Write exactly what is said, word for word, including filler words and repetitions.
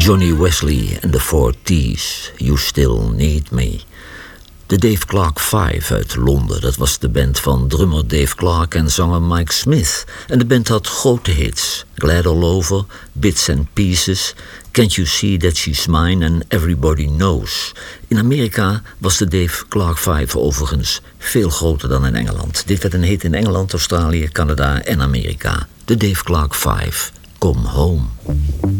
Johnny Wesley and the Four T's, You Still Need Me. De Dave Clark Five uit Londen, dat was de band van drummer Dave Clark en zanger Mike Smith. En de band had grote hits, Glad All Over, Bits and Pieces, Can't You See That She's Mine en Everybody Knows. In Amerika was de Dave Clark Five overigens veel groter dan in Engeland. Dit werd een hit in Engeland, Australië, Canada en Amerika. De Dave Clark Five, Come Home.